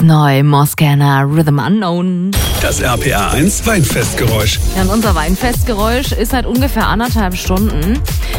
neu, Moskana Rhythm Unknown. Das RPA 1 Weinfestgeräusch. Ja, und unser Weinfestgeräusch ist seit ungefähr 1,5 Stunden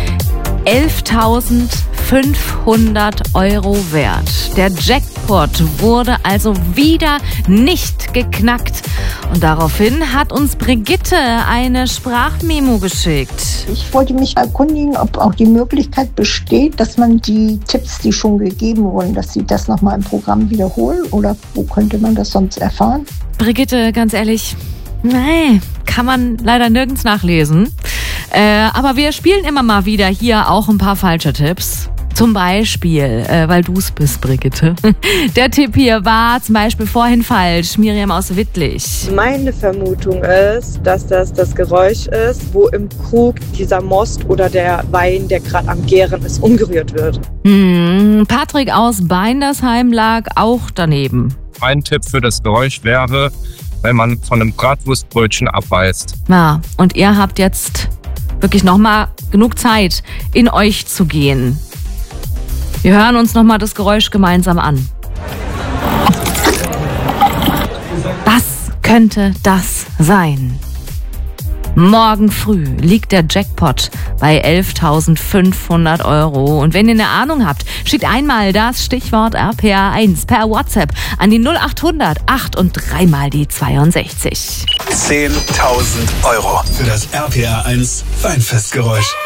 11.500 Euro wert. Der Jackpot wurde also wieder nicht geknackt. Und daraufhin hat uns Brigitte eine Sprachmemo geschickt. Ich wollte mich erkundigen, ob auch die Möglichkeit besteht, dass man die Tipps, die schon gegeben wurden, dass sie das nochmal im Programm wiederholen, oder wo könnte man das sonst erfahren? Brigitte, ganz ehrlich, nein, kann man leider nirgends nachlesen. Aber wir spielen immer mal wieder hier auch ein paar falsche Tipps. Zum Beispiel, weil du es bist, Brigitte. Der Tipp hier war zum Beispiel vorhin falsch. Miriam aus Wittlich. Meine Vermutung ist, dass das Geräusch ist, wo im Krug dieser Most oder der Wein, der gerade am Gären ist, umgerührt wird. Patrick aus Beindersheim lag auch daneben. Mein Tipp für das Geräusch wäre, wenn man von einem Bratwurstbrötchen abbeißt. Ja, und ihr habt jetzt wirklich nochmal genug Zeit, in euch zu gehen. Wir hören uns nochmal das Geräusch gemeinsam an. Was könnte das sein? Morgen früh liegt der Jackpot bei 11.500 Euro. Und wenn ihr eine Ahnung habt, schickt einmal das Stichwort RPA 1 per WhatsApp an die 0800 8 und 3 mal die 62. 10.000 Euro für das RPA 1 Weinfestgeräusch.